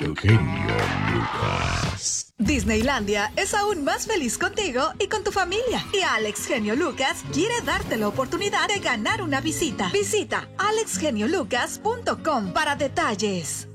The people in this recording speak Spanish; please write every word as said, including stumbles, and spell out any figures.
El genio Lucas. Disneylandia es aún más feliz contigo y con tu familia. Y Alex Genio Lucas quiere darte la oportunidad de ganar una visita. Visita alex genio lucas punto com para detalles.